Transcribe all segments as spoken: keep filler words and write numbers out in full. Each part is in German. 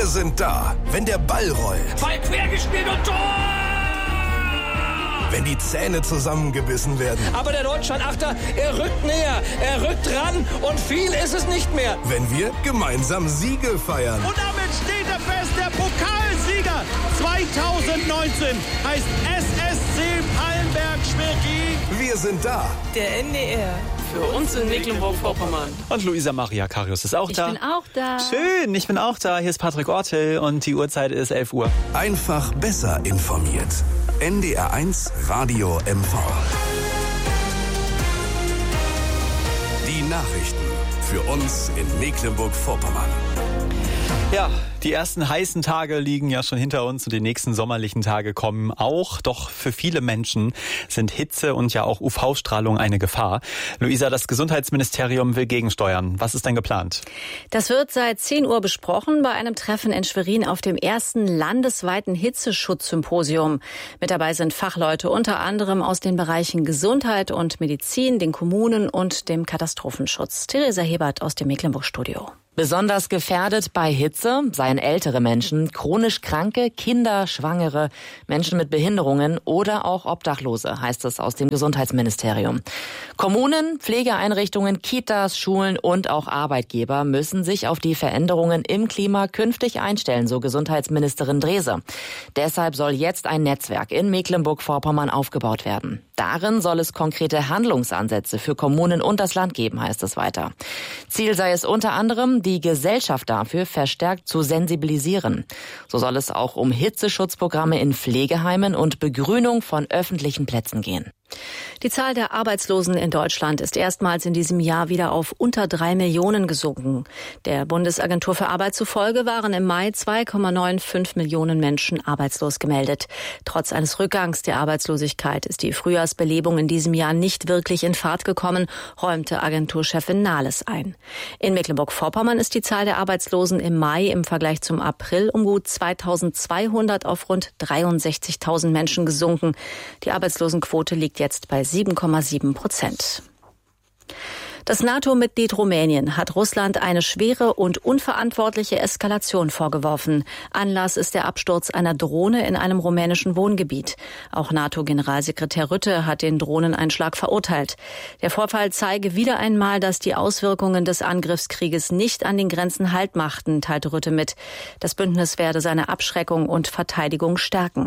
Wir sind da, wenn der Ball rollt. Ball quergespielt und Tor! Wenn die Zähne zusammengebissen werden. Aber der Deutschland-Achter, er rückt näher, er rückt ran und viel ist es nicht mehr. Wenn wir gemeinsam Siege feiern. Und damit steht er fest, der Pokalsieger zwanzig neunzehn heißt S S C Pallenberg-Schmirki. Wir sind da. Der N D R. Für uns in Mecklenburg-Vorpommern. Und Luisa Maria Karius ist auch ich da. Ich bin auch da. Schön, ich bin auch da. Hier ist Patrick Ortel und die Uhrzeit ist elf Uhr. Einfach besser informiert. N D R eins Radio M V. Die Nachrichten für uns in Mecklenburg-Vorpommern. Ja, die ersten heißen Tage liegen ja schon hinter uns und die nächsten sommerlichen Tage kommen auch. Doch für viele Menschen sind Hitze und ja auch U V-Strahlung eine Gefahr. Luisa, das Gesundheitsministerium will gegensteuern. Was ist denn geplant? Das wird seit zehn Uhr besprochen bei einem Treffen in Schwerin auf dem ersten landesweiten Hitzeschutzsymposium. Mit dabei sind Fachleute unter anderem aus den Bereichen Gesundheit und Medizin, den Kommunen und dem Katastrophenschutz. Theresa Hebert aus dem Mecklenburg-Studio. Besonders gefährdet bei Hitze seien ältere Menschen, chronisch Kranke, Kinder, Schwangere, Menschen mit Behinderungen oder auch Obdachlose, heißt es aus dem Gesundheitsministerium. Kommunen, Pflegeeinrichtungen, Kitas, Schulen und auch Arbeitgeber müssen sich auf die Veränderungen im Klima künftig einstellen, so Gesundheitsministerin Drese. Deshalb soll jetzt ein Netzwerk in Mecklenburg-Vorpommern aufgebaut werden. Darin soll es konkrete Handlungsansätze für Kommunen und das Land geben, heißt es weiter. Ziel sei es unter anderem, die Gesellschaft dafür verstärkt zu sensibilisieren. So soll es auch um Hitzeschutzprogramme in Pflegeheimen und Begrünung von öffentlichen Plätzen gehen. Die Zahl der Arbeitslosen in Deutschland ist erstmals in diesem Jahr wieder auf unter drei Millionen gesunken. Der Bundesagentur für Arbeit zufolge waren im Mai zwei Komma fünfundneunzig Millionen Menschen arbeitslos gemeldet. Trotz eines Rückgangs der Arbeitslosigkeit ist die Frühjahrsbelebung in diesem Jahr nicht wirklich in Fahrt gekommen, räumte Agenturchefin Nahles ein. In Mecklenburg-Vorpommern ist die Zahl der Arbeitslosen im Mai im Vergleich zum April um gut zweitausendzweihundert auf rund dreiundsechzigtausend Menschen gesunken. Die Arbeitslosenquote liegt jetzt bei sieben Komma sieben Prozent. Das NATO-Mitglied Rumänien hat Russland eine schwere und unverantwortliche Eskalation vorgeworfen. Anlass ist der Absturz einer Drohne in einem rumänischen Wohngebiet. Auch NATO-Generalsekretär Rutte hat den Drohneneinschlag verurteilt. Der Vorfall zeige wieder einmal, dass die Auswirkungen des Angriffskrieges nicht an den Grenzen Halt machten, teilte Rutte mit. Das Bündnis werde seine Abschreckung und Verteidigung stärken.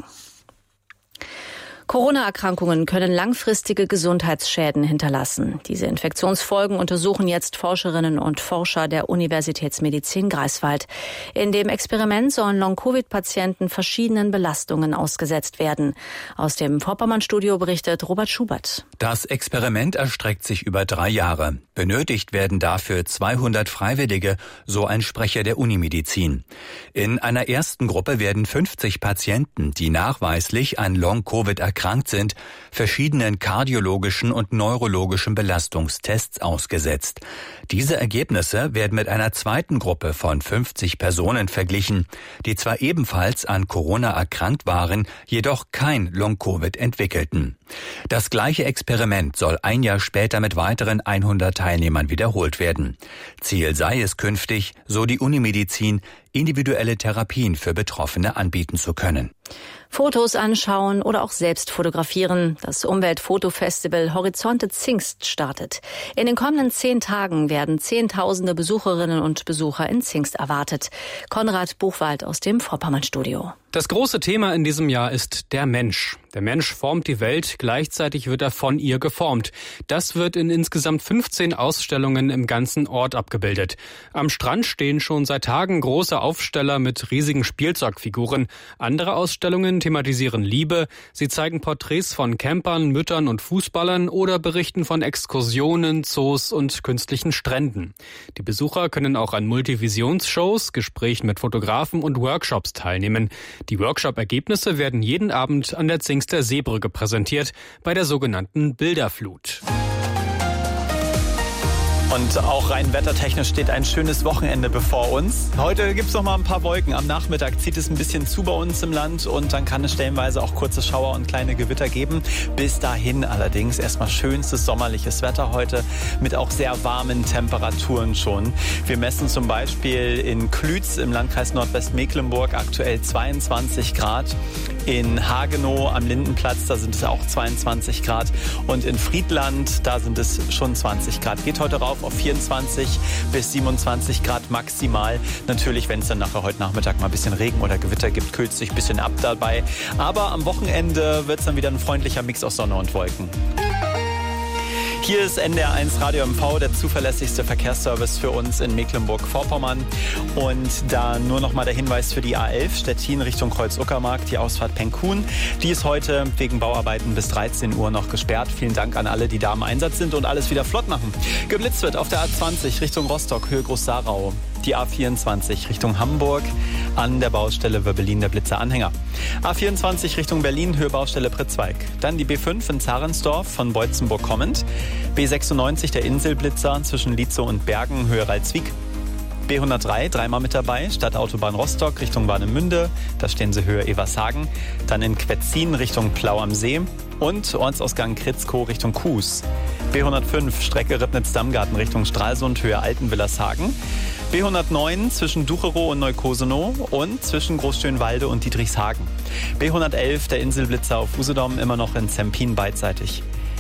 Corona-Erkrankungen können langfristige Gesundheitsschäden hinterlassen. Diese Infektionsfolgen untersuchen jetzt Forscherinnen und Forscher der Universitätsmedizin Greifswald. In dem Experiment sollen Long-Covid-Patienten verschiedenen Belastungen ausgesetzt werden. Aus dem Vorpommern-Studio berichtet Robert Schubert. Das Experiment erstreckt sich über drei Jahre. Benötigt werden dafür zweihundert Freiwillige, so ein Sprecher der Unimedizin. In einer ersten Gruppe werden fünfzig Patienten, die nachweislich an Long-Covid erkrankt sind, verschiedenen kardiologischen und neurologischen Belastungstests ausgesetzt. Diese Ergebnisse werden mit einer zweiten Gruppe von fünfzig Personen verglichen, die zwar ebenfalls an Corona erkrankt waren, jedoch kein Long-Covid entwickelten. Das gleiche Experiment soll ein Jahr später mit weiteren hundert Teilnehmern wiederholt werden. Ziel sei es künftig, so die Unimedizin, individuelle Therapien für Betroffene anbieten zu können. Fotos anschauen oder auch selbst fotografieren. Das Umweltfotofestival Horizonte Zingst startet. In den kommenden zehn Tagen werden Zehntausende Besucherinnen und Besucher in Zingst erwartet. Konrad Buchwald aus dem Vorpommern-Studio. Das große Thema in diesem Jahr ist der Mensch. Der Mensch formt die Welt, gleichzeitig wird er von ihr geformt. Das wird in insgesamt fünfzehn Ausstellungen im ganzen Ort abgebildet. Am Strand stehen schon seit Tagen große Aufsteller mit riesigen Spielzeugfiguren. Andere Ausstellungen thematisieren Liebe. Sie zeigen Porträts von Campern, Müttern und Fußballern oder berichten von Exkursionen, Zoos und künstlichen Stränden. Die Besucher können auch an Multivisionsshows, Gesprächen mit Fotografen und Workshops teilnehmen. Die Workshop-Ergebnisse werden jeden Abend an der Zingster Seebrücke präsentiert, bei der sogenannten Bilderflut. Und auch rein wettertechnisch steht ein schönes Wochenende bevor uns. Heute gibt es noch mal ein paar Wolken. Am Nachmittag zieht es ein bisschen zu bei uns im Land und dann kann es stellenweise auch kurze Schauer und kleine Gewitter geben. Bis dahin allerdings erstmal schönstes sommerliches Wetter heute mit auch sehr warmen Temperaturen schon. Wir messen zum Beispiel in Klütz im Landkreis Nordwestmecklenburg aktuell zweiundzwanzig Grad. In Hagenow am Lindenplatz, da sind es auch zweiundzwanzig Grad. Und in Friedland, da sind es schon zwanzig Grad. Geht heute rauf auf vierundzwanzig bis siebenundzwanzig Grad maximal. Natürlich, wenn es dann nachher heute Nachmittag mal ein bisschen Regen oder Gewitter gibt, kühlt es sich ein bisschen ab dabei. Aber am Wochenende wird es dann wieder ein freundlicher Mix aus Sonne und Wolken. Hier ist N D R eins Radio M V, der zuverlässigste Verkehrsservice für uns in Mecklenburg-Vorpommern. Und da nur noch mal der Hinweis für die A elf Stettin Richtung Kreuz-Uckermark, die Ausfahrt Penkhuhn. Die ist heute wegen Bauarbeiten bis dreizehn Uhr noch gesperrt. Vielen Dank an alle, die da im Einsatz sind und alles wieder flott machen. Geblitzt wird auf der A zwanzig Richtung Rostock, Höhe Groß-Sarau. Die A vierundzwanzig Richtung Hamburg, an der Baustelle Wöbbelin der Blitzer-Anhänger. A vierundzwanzig Richtung Berlin, Höhe Baustelle Pritzweig. Dann die B fünf in Zarensdorf von Beutzenburg kommend. B sechsundneunzig der Inselblitzer zwischen Lietzow und Bergen, Höhe Ralswiek. B hundertdrei, dreimal mit dabei, Stadtautobahn Rostock Richtung Warnemünde, da stehen sie Höhe Evershagen. Dann in Quetzin Richtung Plau am See und Ortsausgang Kritzkow Richtung Kues. B hundertfünf, Strecke Ribnitz-Dammgarten Richtung Stralsund, Höhe Altenwillershagen. B hundertneun zwischen Ducherow und Neukosenow und zwischen Großschönwalde und Dietrichshagen. B hundertelf, der Inselblitzer auf Usedom, immer noch in Zempin beidseitig.